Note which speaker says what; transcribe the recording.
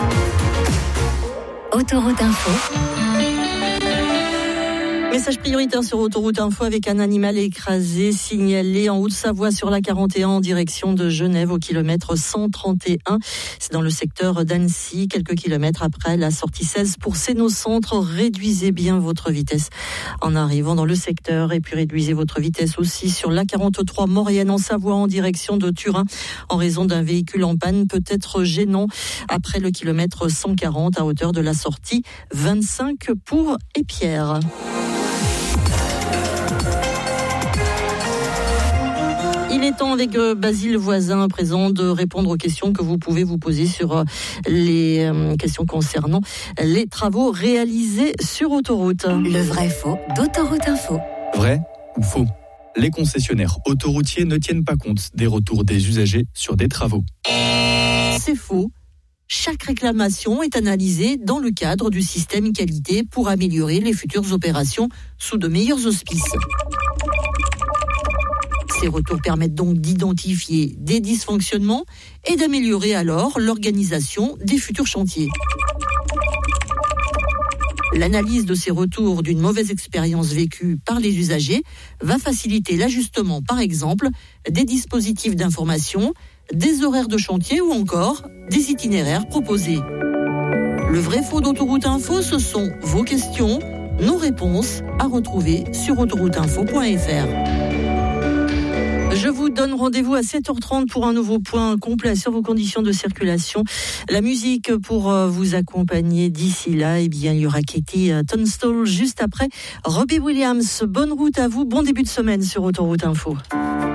Speaker 1: Autoroute Info.
Speaker 2: Message prioritaire sur Autoroute Info avec un animal écrasé signalé en Haute-Savoie sur la 41 en direction de Genève au kilomètre 131. C'est dans le secteur d'Annecy, quelques kilomètres après la sortie 16 pour Sénocentre. Réduisez bien votre vitesse en arrivant dans le secteur et puis réduisez votre vitesse aussi sur la 43 Maurienne en Savoie en direction de Turin en raison d'un véhicule en panne peut-être gênant après le kilomètre 140 à hauteur de la sortie 25 pour Épierre. Il est temps avec Basile Voisin présent de répondre aux questions que vous pouvez vous poser sur les questions concernant les travaux réalisés sur autoroute.
Speaker 1: Le vrai faux d'Autoroute Info.
Speaker 3: Vrai ou faux ? Les concessionnaires autoroutiers ne tiennent pas compte des retours des usagers sur des travaux.
Speaker 2: C'est faux. Chaque réclamation est analysée dans le cadre du système qualité pour améliorer les futures opérations sous de meilleurs auspices. Ces retours permettent donc d'identifier des dysfonctionnements et d'améliorer alors l'organisation des futurs chantiers. L'analyse de ces retours d'une mauvaise expérience vécue par les usagers va faciliter l'ajustement, par exemple, des dispositifs d'information, des horaires de chantier ou encore des itinéraires proposés. Le vrai faux d'Autoroute Info, ce sont vos questions, nos réponses à retrouver sur autorouteinfo.fr. Je vous donne rendez-vous à 7h30 pour un nouveau point complet sur vos conditions de circulation. La musique pour vous accompagner d'ici là, eh bien, il y aura Katie Tunstall juste après Robbie Williams. Bonne route à vous, bon début de semaine sur Autoroute Info.